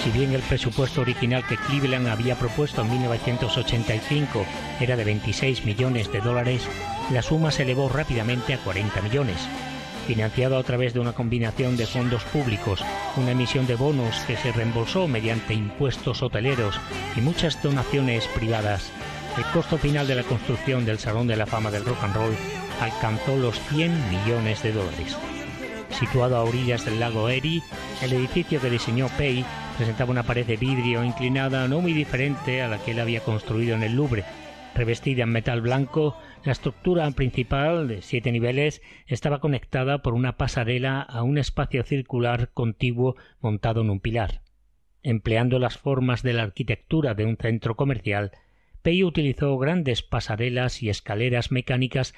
Si bien el presupuesto original que Cleveland había propuesto en 1985 era de 26 millones de dólares, la suma se elevó rápidamente a 40 millones. Financiado a través de una combinación de fondos públicos, una emisión de bonos que se reembolsó mediante impuestos hoteleros y muchas donaciones privadas, el costo final de la construcción del Salón de la Fama del Rock and Roll alcanzó los 100 millones de dólares. Situado a orillas del lago Erie, el edificio que diseñó Pei presentaba una pared de vidrio inclinada no muy diferente a la que él había construido en el Louvre. Revestida en metal blanco, la estructura principal, de 7 niveles, estaba conectada por una pasarela a un espacio circular contiguo montado en un pilar. Empleando las formas de la arquitectura de un centro comercial, Pei utilizó grandes pasarelas y escaleras mecánicas